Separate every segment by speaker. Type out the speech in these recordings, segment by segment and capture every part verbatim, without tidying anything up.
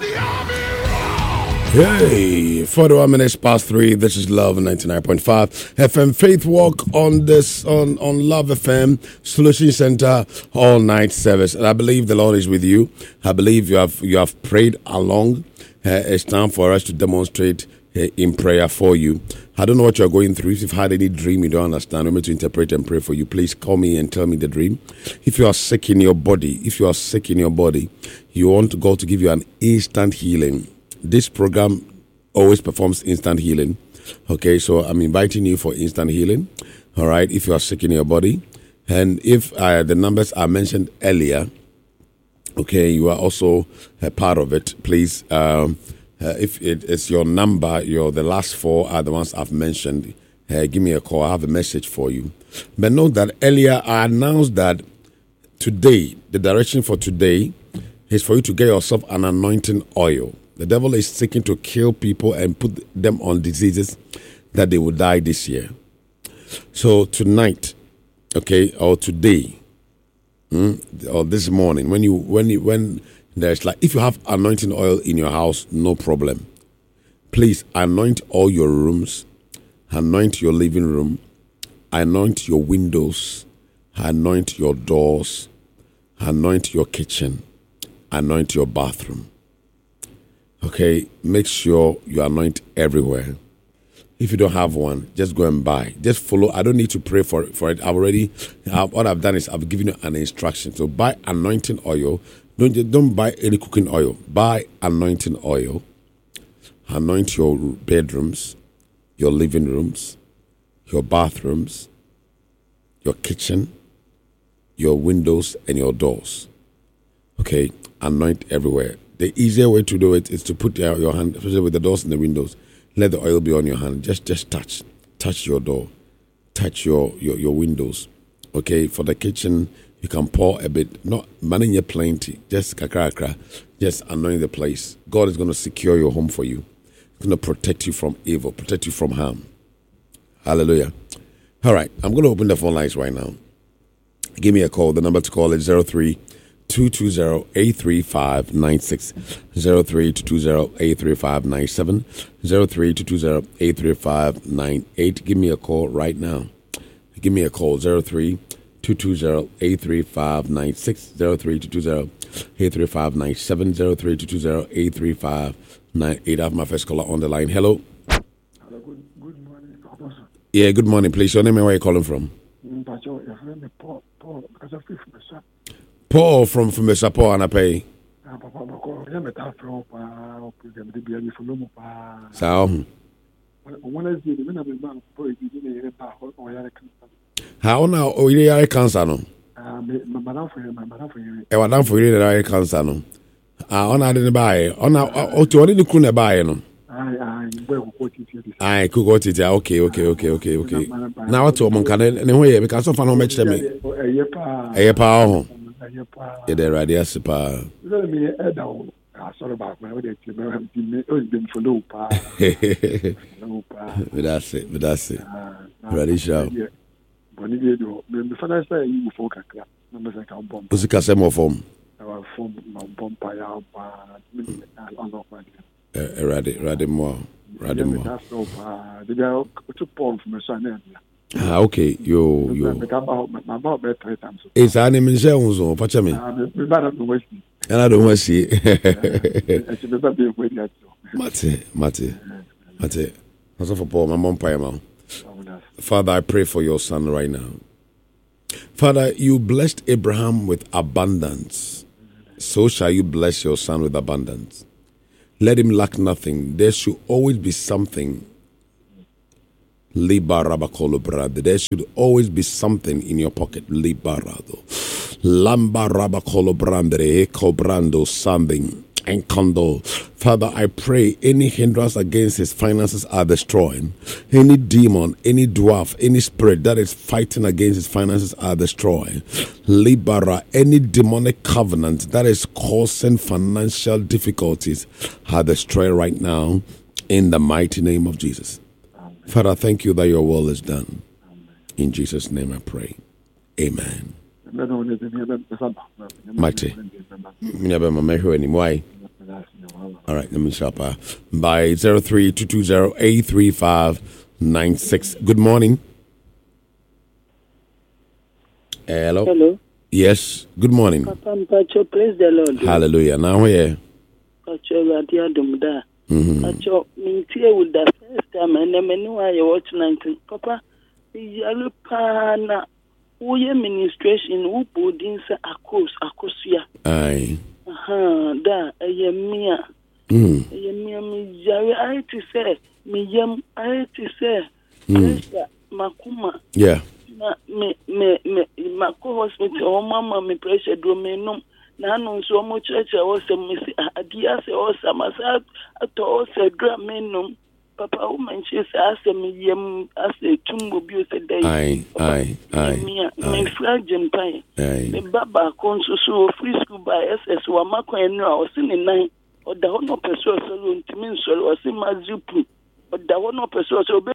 Speaker 1: Hey, forty-one minutes past three. This is Love ninety-nine point five F M Faith Walk on this on, on Love F M Solution Center all night service. And I believe the Lord is with you. I believe you have you have prayed along. Uh, it's time for us to demonstrate uh, in prayer for you. I don't know what you're going through. If you've had any dream you don't understand, I'm going to interpret and pray for you. Please call me and tell me the dream. If you are sick in your body, if you are sick in your body, you want God to give you an instant healing. This program always performs instant healing. Okay, so I'm inviting you for instant healing. All right, if you are sick in your body. And if uh, the numbers are mentioned earlier, okay, you are also a part of it. Please, um, uh, if it is your number, your the last four are the ones I've mentioned, uh, give me a call. I have a message for you. But note that earlier I announced that today, the direction for today is for you to get yourself an anointing oil. The devil is seeking to kill people and put them on diseases that they will die this year. So tonight, okay, or today, mm, or this morning, when you when you when there's like if you have anointing oil in your house, no problem. Please anoint all your rooms, anoint your living room, anoint your windows, anoint your doors, anoint your kitchen, anoint your bathroom. Okay, make sure you anoint everywhere. If you don't have one, just go and buy. Just follow. I don't need to pray for it. For it. I've already, I've, what I've done is I've given you an instruction. So buy anointing oil. Don't, don't buy any cooking oil. Buy anointing oil. Anoint your bedrooms, your living rooms, your bathrooms, your kitchen, your windows, and your doors. Okay, anoint everywhere. The easier way to do it is to put your, your hand, especially with the doors and the windows, let the oil be on your hand. Just just touch. Touch your door. Touch your, your, your windows. Okay, for the kitchen, you can pour a bit. Not money plenty. Just kakra. Just anoint the place. God is going to secure your home for you. He's going to protect you from evil, protect you from harm. Hallelujah. All right, I'm going to open the phone lines right now. Give me a call. The number to call is zero three two two zero eight three five nine six, zero three two two zero eight three five nine seven, zero three two two zero eight three five nine eight. Give me a call right now. Give me a call zero three two two zero eight three five nine six, zero three two two zero eight three five nine seven, zero three two two zero eight three five nine eight. I have my first caller on the line. Hello.
Speaker 2: Hello. Good, good morning, Professor.
Speaker 1: Yeah, good morning. Please, your name and where are you calling from?
Speaker 2: Paul, Paul, because of
Speaker 1: Paul from from the support and I pay. So, how now? Oh, you are cancer no? Eh, what done for you? That are cancer no? Ah, on I didn't buy. On I, oh, to only the kuna buy no. Aye, cook what it. Okay, okay, okay, okay, okay. Now what to mon can anyway because of no match me. Eh, pa. Yeah, they're ready as pa.
Speaker 2: Let me add out. Sorry about my way to been for no pa.
Speaker 1: But that's it, but that's it. Ready, show.
Speaker 2: When you do, before I say you folk a crap, numbers I can bomb.
Speaker 1: What's the Casemo form?
Speaker 2: Our form, bomb by our
Speaker 1: Ready, ready more. Ready more.
Speaker 2: That's no pa. They are to Paul from a son.
Speaker 1: Ah, okay, yo, yo.
Speaker 2: About better times.
Speaker 1: It's an image, so watch me. And I don't want to see. Mate, Mate, Mate. Also for Paul, my mom, Payama. Father, I pray for your son right now. Father, you blessed Abraham with abundance. So shall you bless your son with abundance. Let him lack nothing. There should always be something. There should always be something in your pocket. Libarado. Lamba rabakolo brandere cobrando something. And condo. Father, I pray any hindrance against his finances are destroyed. Any demon, any dwarf, any spirit that is fighting against his finances are destroyed. Libera, any demonic covenant that is causing financial difficulties are destroyed right now in the mighty name of Jesus. Father, thank you that your will is done. In Jesus' name I pray. Amen. Mighty. All right, let me shop uh, by zero three two two zero eight three five nine six. Good morning. Hello.
Speaker 3: Hello.
Speaker 1: Yes. Good morning.
Speaker 3: Papa Mpacho, praise the Lord.
Speaker 1: Hallelujah. Now here.
Speaker 3: Pacho Radia Dumda.
Speaker 1: Mm-hmm.
Speaker 3: Pacho, me here with the first time, and then many why you watch nineteen. Papa, you pana. Uye administration who put in sa akos akosia.
Speaker 1: Aye.
Speaker 3: Aha, da ayemia.
Speaker 1: Mm.
Speaker 3: Ayemia mi jari I to say mi yem I to say.
Speaker 1: Mm.
Speaker 3: Makuma.
Speaker 1: Yeah.
Speaker 3: Na me me me mako hospital o mama me pressure do me no na no so mo church o se me si adia se o sa masa to o se dra me no papa o man she se ase me yem ase tumbo bi o se dai
Speaker 1: Aye, aye, aye.
Speaker 3: me me fragile pai
Speaker 1: Aye.
Speaker 3: me baba kon so so free school by S S wa makon no o se ni nan o da ho no person so lo ntimi so o se mazupu o da ho no person so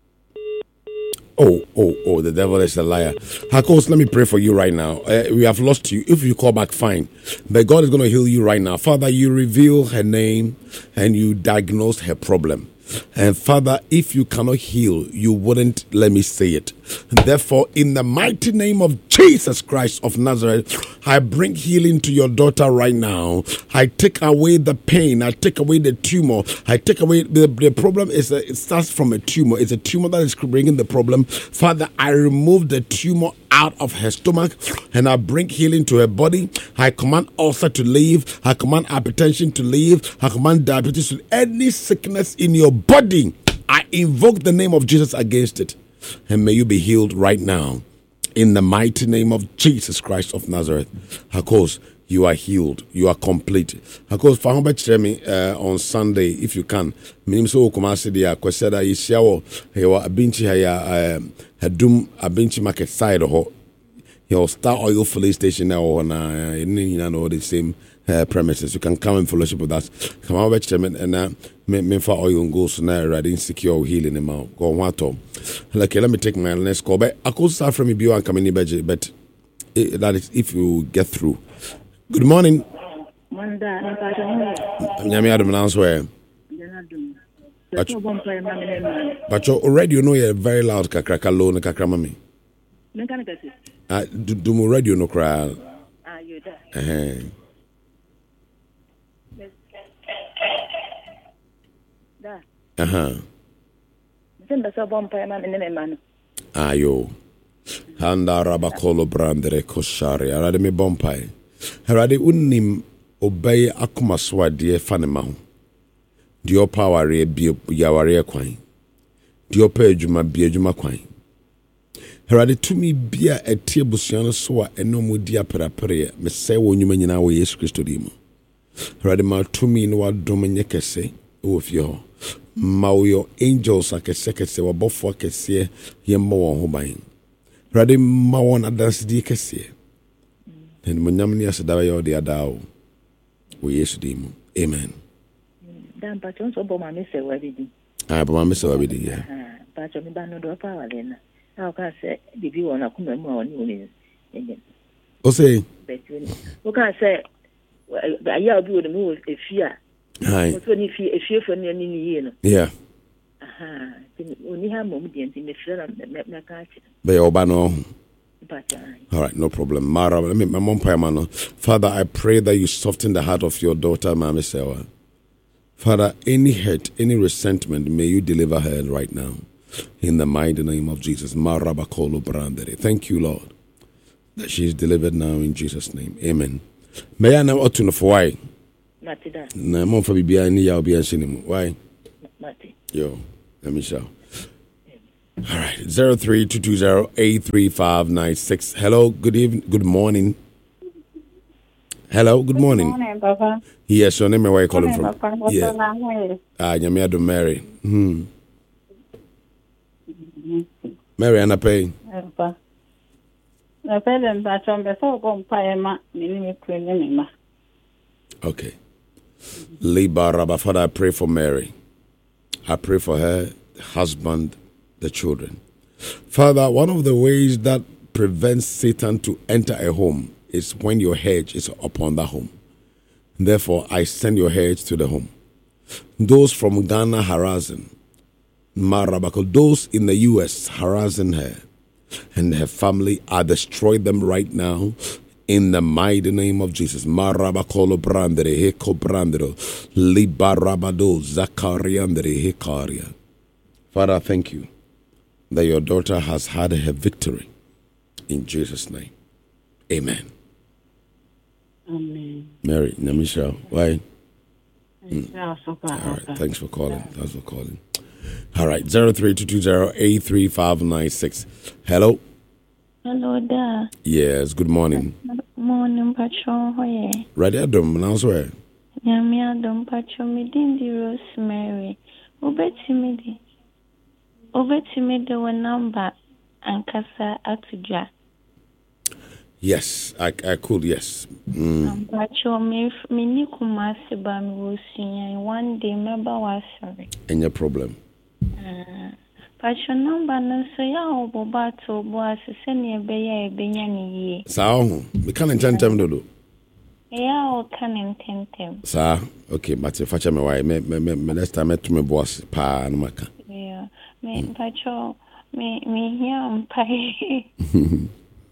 Speaker 1: Oh, oh, oh, the devil is a liar. Hakos, let me pray for you right now. Uh, we have lost you. If you call back, fine. But God is going to heal you right now. Father, you reveal her name and you diagnose her problem. And Father, if you cannot heal, you wouldn't let me say it. Therefore, in the mighty name of Jesus Christ of Nazareth, I bring healing to your daughter right now. I take away the pain. I take away the tumor. I take away the, the problem. Is a, it starts from a tumor. It's a tumor that is bringing the problem. Father, I remove the tumor out of her stomach and I bring healing to her body. I command ulcer to leave. I command hypertension to leave. I command diabetes to any sickness in your body. I invoke the name of Jesus against it. And may you be healed right now. In the mighty name of Jesus Christ of Nazareth. Hakos, you are healed. You are complete. Hakos, Fahomba Chemi on Sunday, if you can. Minim so kumasi dia kweseda yishawo hewa abinchi haya hadum abinchi market side ho. Your Star Oil filling station now on uh, you know the same uh, premises. You can come and fellowship with us. Come on, watch them and uh, me for oil and goes now. Ready, secure healing them out. Go on, what like let me take my next call. But I could start from you and come in budget. But it, that is if you get through. Good morning. Nyami Adam answer. But but you already you know you're very loud. Kakra kalo na kakra mami. Ah, do do mo radio no cry. Ah, you da. Eh. Da. Uh-huh.
Speaker 4: Senda so bompa ma me ma no.
Speaker 1: Ayo. Handa rabakolo brandere koshari. Arade me bompa. Arade unnim obey akuma swade fa ne ma ho. Dio power e bi yaware kwan. Dio pa adwuma bi adwuma kwan. Herade tumi bia etie busuano so a eno mu dia perapere me se wo nyuma nyina wo Yesu Kristo di mu. Herade ma tumi no wadom nyekese wo fie ho. Ma wo angels akese kese wo bofo akese ye ma wo ho ban. Herade ma won adanse di kese. En mo nyam ni aseda yo de adao wo Yesu di mu. Amen.
Speaker 4: Dan pa chon so bo ma me se wa bi di.
Speaker 1: Ah, bo ma me se wa bi di ya.
Speaker 4: Ah, pa chon mi ba no do pa wa le na. How can I say, Bibi won't come and more news again?
Speaker 1: O say,
Speaker 4: who can say, I yell do the move if fear.
Speaker 1: Aye.
Speaker 4: What's when you fear a fear for near year?
Speaker 1: Yeah.
Speaker 4: Aha, only have moment in the film that my catch.
Speaker 1: Be obano. All right, no problem. Mara, let me, my mom, Pamano. Father, I pray that you soften the heart of your daughter, Mama Sewa. Father, any hurt, any resentment, may you deliver her right now. In the mighty name of Jesus. Thank you, Lord, that she is delivered now in Jesus' name. Amen. May I now to know for why? No, more for Bibia and Yao be a why? Yo, let me show. All right, zero three two two zero eight three five nine six. Hello, good evening, good morning. Hello, good morning.
Speaker 5: Good morning, Papa.
Speaker 1: Yes, your name and where you calling from?
Speaker 5: Papa.
Speaker 1: Yeah. Ah, Yamiado Mary. Hmm. Mary Anna Pay.
Speaker 5: Papa. The parents are trying to so go pay ma minimum premium.
Speaker 1: Okay. Liba Rabba, Father, I pray for Mary. I pray for her husband, the children. Father, one of the ways that prevents Satan to enter a home is when your hedge is upon that home. Therefore, I send your heads to the home. Those from Ghana harassing, Marabako, those in the U S harassing her and her family, I destroy them right now in the mighty name of Jesus. Marabakolo brandere, heko brandero, libarabado, zakariandere, hekaria. Father, I thank you that your daughter has had her victory. In Jesus' name. Amen.
Speaker 5: Amen.
Speaker 1: Mary, Namisha, why?
Speaker 5: Mm.
Speaker 1: All right, thanks for calling. Thanks for calling. All right, zero three two two zero eight three five nine six. Hello?
Speaker 6: Hello, there.
Speaker 1: Yes, good morning.
Speaker 6: Morning, Patron. Hoye.
Speaker 1: Ready, Adam, now swear.
Speaker 6: Yami Adam, Patron, me dindi Rosemary. Obetimidi. Obetimidi one number and Kasa Atija.
Speaker 1: Yes, I I could, yes. Mm.
Speaker 6: Patron, me me ni kumasi ba mi wosi one day member was sorry.
Speaker 1: Any problem?
Speaker 6: Uh, Patron number no so ya oboba to boas seni ebeye ebenya ni ye.
Speaker 1: Sa ho, me kan intentem dodo.
Speaker 6: Ya o kan intentem.
Speaker 1: Sa, okay, but if I me why me me me next time to me boss pa no maka.
Speaker 6: Yeah. Me mm. Patron, me me here ampai.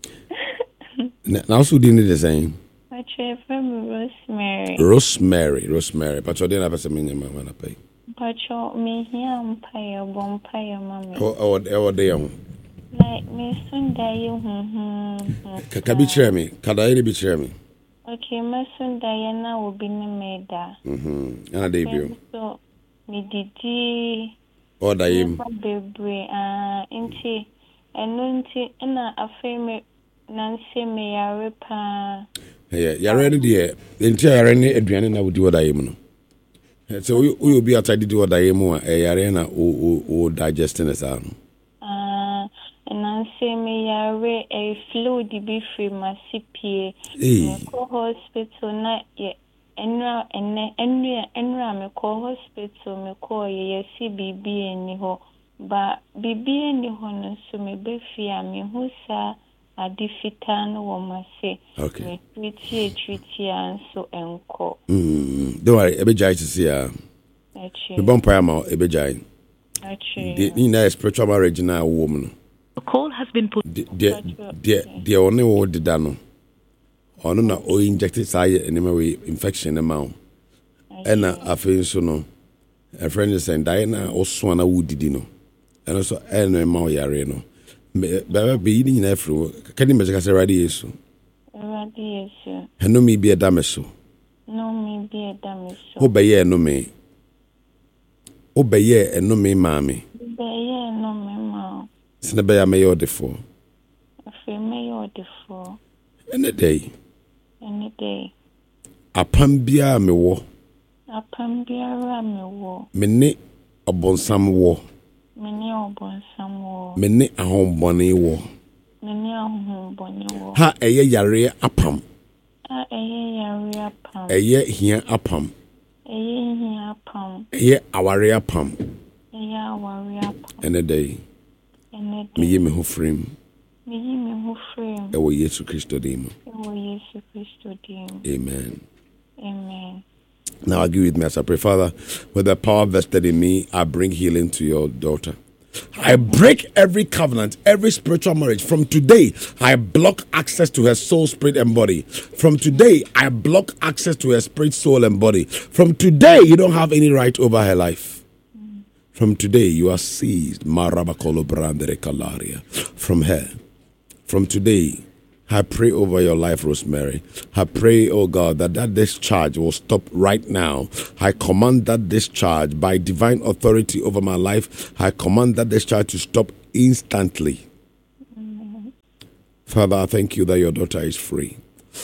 Speaker 1: Now so do you need the same?
Speaker 6: Patron from Rosemary.
Speaker 1: Rosemary, Rosemary. Patron dey na person me nyama wana pay.
Speaker 6: Patron, me here ampai bompai mama.
Speaker 1: Oh oh oh dey am.
Speaker 6: Like me Sunday you hm.
Speaker 1: Kakabi chere me, kada iri bi chere me.
Speaker 6: Okay, me Sunday na obi ne meda.
Speaker 1: Mhm. Ana dey bio.
Speaker 6: So me didi
Speaker 1: O da yim.
Speaker 6: Bebre ah enti eno enti na afei me Nancy me yare pa.
Speaker 1: Yeah, yare ni de enti yare ni aduane na wodi oda yim no. So we we be atade di oda yim a yare na o o digest na sa no.
Speaker 6: Ah, Nancy me yare e flu di be free masipie. Me ko hospital na ye enra enne enra enra me ko hospital me ko ye C B B ni ho. Ba B B ni ho no so me be fia me ho sa adifita no womase.
Speaker 1: Okay.
Speaker 6: Me treat treat and so enko.
Speaker 1: Mm. Don't worry, ebe jai to see ah.
Speaker 6: Actually.
Speaker 1: Me bon pa ma ebe jai.
Speaker 6: Actually.
Speaker 1: The na spiritual marriage na woman.
Speaker 7: A call has been put.
Speaker 1: The the the one wo dida no. Ono na o injected say enema we infection na ma. Ena afi so no. A friend is saying die na oso na wudidi no. Eno so eno ma o yare no. Baba be ni na afro. Kani me ka say ready yesu.
Speaker 6: Ready yesu.
Speaker 1: Heno mi bi eda me so.
Speaker 6: No me bi eda me so.
Speaker 1: Wo be ye no me. Wo be ye eno me ma me.
Speaker 6: Be ye no me ma.
Speaker 1: Sine be ya me yo defo.
Speaker 6: Afi me yo defo.
Speaker 1: Any day.
Speaker 6: Any day.
Speaker 1: Apam bia me wo.
Speaker 6: Apam bia me wo.
Speaker 1: Me ne obonsam wo.
Speaker 6: Me ne obonsam wo.
Speaker 1: Me ne ahombone wo.
Speaker 6: Me ne ahombone wo.
Speaker 1: Ha eye yare apam.
Speaker 6: Ha eye yare apam.
Speaker 1: Eye hia apam.
Speaker 6: Eye hia apam.
Speaker 1: Eye aware apam.
Speaker 6: Eye aware apam.
Speaker 1: Any day.
Speaker 6: Any day.
Speaker 1: Me ye me ho frame.
Speaker 6: Me ye me ho frame.
Speaker 1: E wo Yesu Kristo dim.
Speaker 6: E wo Yesu Kristo dim.
Speaker 1: Amen.
Speaker 6: Amen.
Speaker 1: Now agree with me as I pray. Father, with the power vested in me, I bring healing to your daughter. I break every covenant, every spiritual marriage. From today, I block access to her soul, spirit, and body. From today, I block access to her spirit, soul, and body. From today, you don't have any right over her life. From today, you are seized. Marabakolo brandere kalaria. From her. From today, I pray over your life, Rosemary. I pray, oh God, that that discharge will stop right now. I command that discharge by divine authority over my life. I command that discharge to stop instantly. Mm-hmm. Father, I thank you that your daughter is free.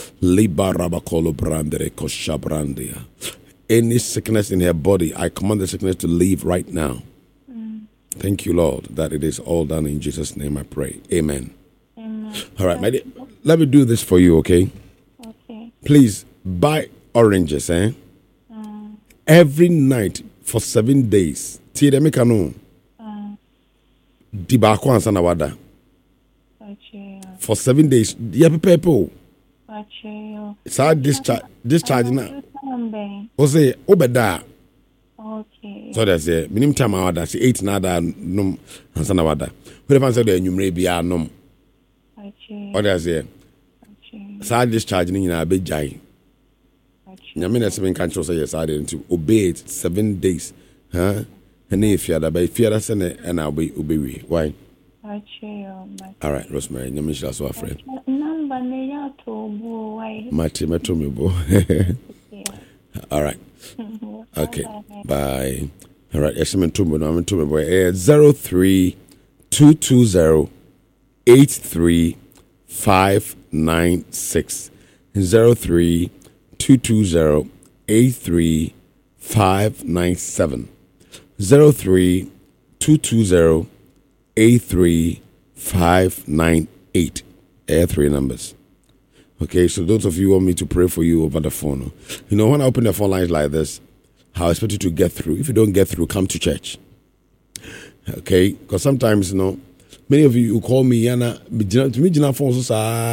Speaker 1: Any sickness in her body, I command the sickness to leave right now. Mm. Thank you, Lord, that it is all done in Jesus' name I pray. Amen.
Speaker 6: Amen.
Speaker 1: All right, my dear. Let me do this for you, okay?
Speaker 6: Okay.
Speaker 1: Please buy oranges, eh?
Speaker 6: Mm.
Speaker 1: Every night for seven days. Tii de meka no. Di baako ansa na wada. For seven days. Ya pepe o. Sa discharge discharge na.
Speaker 6: Ben.
Speaker 1: Ose, obeda.
Speaker 6: Okay.
Speaker 1: So that's it. Minimum time I order. See eight nada num ansana wada. Who the fan said the numere bia num.
Speaker 6: Okay.
Speaker 1: What that's it.
Speaker 6: Okay.
Speaker 1: Side discharge ni na be jai. Nyame na seven kan say yes I didn't to obey it seven days. Huh? And if you are by fear that's and I'll be obey. Why?
Speaker 6: Okay.
Speaker 1: All right, Rosemary. Nyame shall so afraid.
Speaker 6: Number me ya to bo why?
Speaker 1: Mati meto me bo. All right. Okay. Bye. All right. Yes, I'm to me. I'm to me boy. Zero three two two zero eight three five nine six zero three two two zero eight three five nine seven zero three two two zero eight three five nine eight. Air three numbers. Okay, so those of you who want me to pray for you over the phone, you know, when I open the phone lines like this, how I expect you to get through. If you don't get through, come to church. Okay, because sometimes, you know, many of you who call me, Yana, to me, Jina phones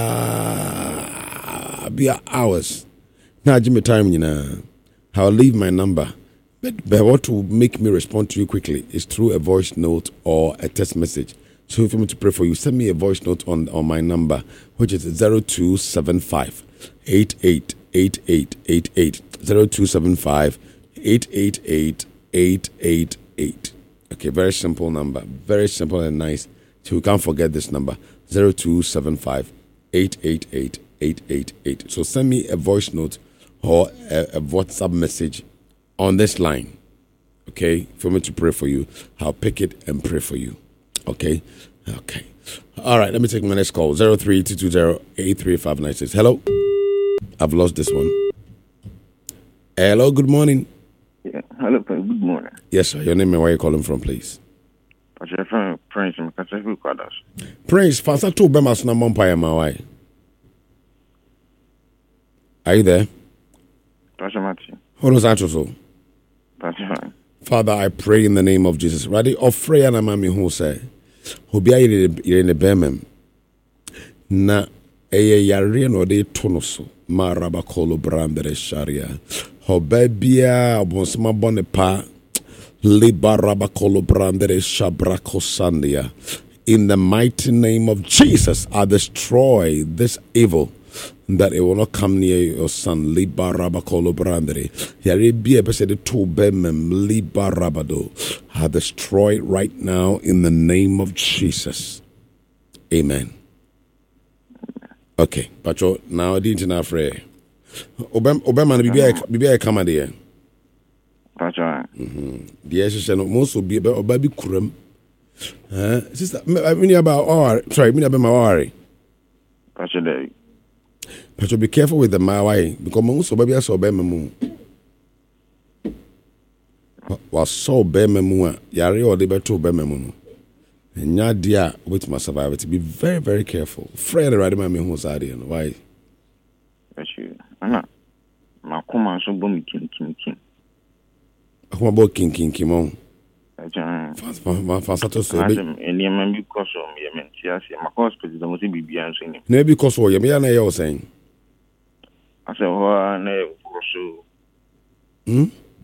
Speaker 1: be hours. Now, Jimmy time, you know, I'll leave my number. But, but what will make me respond to you quickly is through a voice note or a text message. So if you want me to pray for you, send me a voice note on, on my number, which is zero two seven five eight eight eight eight eight eight. zero two seven five eight eight eight eight eight eight. Okay, very simple number. Very simple and nice. So you can't forget this number. zero two seven five eight eight eight eight eight eight. So send me a voice note or a, a WhatsApp message on this line. Okay, for me to pray for you, I'll pick it and pray for you. Okay, okay. All right, let me take my next call. zero three two two zero eight three five nine six. Hello? I've lost this one. Hello, good morning.
Speaker 7: Yeah, hello, good morning.
Speaker 1: Yes, sir. Your name and where are you calling from, please?
Speaker 7: Prince,
Speaker 1: Prince, Fasa to Bemas na Mompire, my wife. Are you there? Hold on, Sancho. Father, I pray in the name of Jesus. Ready? Of Freya na mami who say, who be in the Bemem. Na eye yare no de tonoso. Ma rabakolo brandere sharia. Ho bebia bonsma bonepa. Liba rabakolo brandere shabrako sandia. In the mighty name of Jesus, I destroy this evil, that it will not come near your son. Liba rabakolo brandere. Yare be a person to bemem. Liba rabado. I destroy it right now in the name of Jesus. Amen. Okay, Pacho, now I didn't know Frey. Obama, Obama, be a come there.
Speaker 7: Pacho,
Speaker 1: the essence most will be about baby Kurum. Sister, I mean about or sorry, I mean about my worry.
Speaker 7: Pacho, day.
Speaker 1: Pacho, be careful with the my way because most of baby I saw Bemamu. Was so Bemamu, Yari or the better Bemamu. And ya dear, which must survive to be very, very careful. Fred, right, my man who's out here. Why?
Speaker 7: Pacho, Anna, my command so boom, king, king, king.
Speaker 1: How about King King Kimon?
Speaker 7: Fast, fast, so and your man because of me, I mean, yes, my hospital is almost be beyond saying.
Speaker 1: Maybe because of you, I was saying.
Speaker 7: I said, oh, no, so.
Speaker 1: Hmm?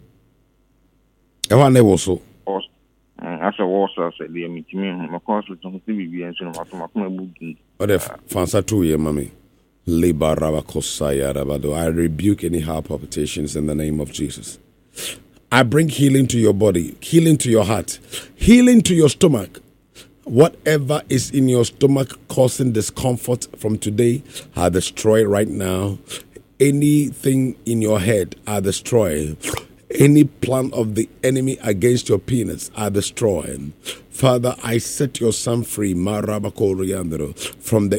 Speaker 1: I want never so.
Speaker 7: As a water said, the meeting, my hospital is be beyond saying, my booking.
Speaker 1: What if Fansa two year, mammy? Liba Rabakosaya Rabado. I rebuke any heart palpitations in the name of Jesus. I bring healing to your body, healing to your heart, healing to your stomach. Whatever is in your stomach causing discomfort from today, I destroy right now. Anything in your head, I destroy. Any plan of the enemy against your penis, I destroy. Father, I set your son free, Marabako Riandro, from the